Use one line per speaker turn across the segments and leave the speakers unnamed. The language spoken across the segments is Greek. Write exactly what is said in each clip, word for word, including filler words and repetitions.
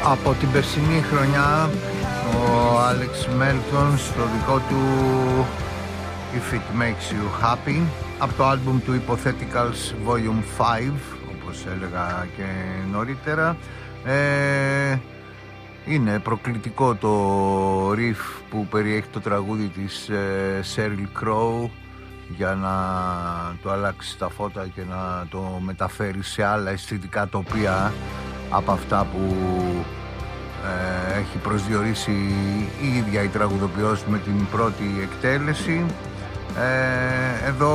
Από την περσινή χρονιά ο Άλεξ Μέλτον στο δικό του If It Makes You Happy, από το άλμπουμ του Hypotheticals Volume πέντε, όπως έλεγα και νωρίτερα. ε, Είναι προκλητικό το riff που περιέχει το τραγούδι της ε, Sheryl Crow για να το αλλάξει τα φώτα και να το μεταφέρει σε άλλα αισθητικά τοπία από αυτά που ε, έχει προσδιορίσει η ίδια η τραγουδοποιός με την πρώτη εκτέλεση. Ε, εδώ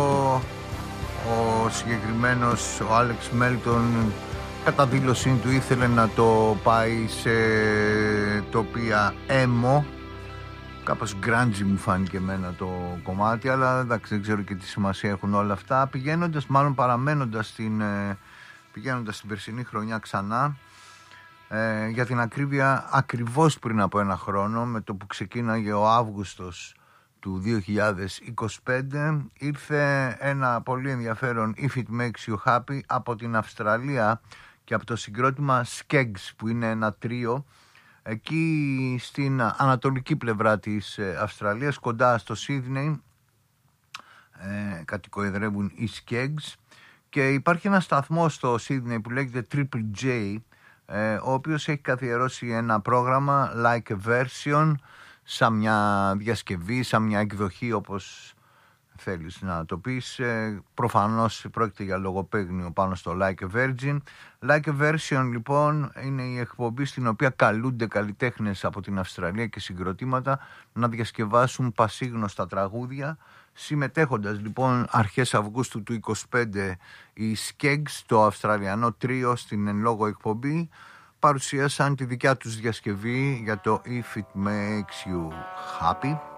ο συγκεκριμένος ο Άλεξ Μέλτον κατά δήλωσή του ήθελε να το πάει σε τοπία emo, κάπως grungy μου φάνηκε εμένα το κομμάτι, αλλά εντάξει, δεν ξέρω και τι σημασία έχουν όλα αυτά. Πηγαίνοντας, μάλλον παραμένοντας στην, πηγαίνοντας στην περσινή χρονιά ξανά, ε, για την ακρίβεια ακριβώς πριν από ένα χρόνο, με το που ξεκίναγε ο Αύγουστος του δύο χιλιάδες είκοσι πέντε, ήρθε ένα πολύ ενδιαφέρον If It Makes You Happy από την Αυστραλία και από το συγκρότημα Skeggs, που είναι ένα τρίο εκεί στην ανατολική πλευρά της Αυστραλίας, κοντά στο Σίδνεϊ, ε, κατοικοεδρεύουν οι Skeggs, και υπάρχει ένα σταθμό στο Σίδνεϊ που λέγεται Triple J, ε, ο οποίος έχει καθιερώσει ένα πρόγραμμα like a version, σαν μια διασκευή, σαν μια εκδοχή, όπως θέλεις να το πεις. Ε, προφανώς πρόκειται για λογοπαίγνιο πάνω στο Like a Virgin. Like a Version λοιπόν είναι η εκπομπή στην οποία καλούνται καλλιτέχνες από την Αυστραλία και συγκροτήματα να διασκευάσουν πασίγνωστα τραγούδια. Συμμετέχοντας λοιπόν αρχές Αυγούστου του είκοσι πέντε οι Skeggs, το αυστραλιανό τρίο, στην εν λόγω εκπομπή παρουσίασαν τη δικιά τους διασκευή για το If It Makes You Happy.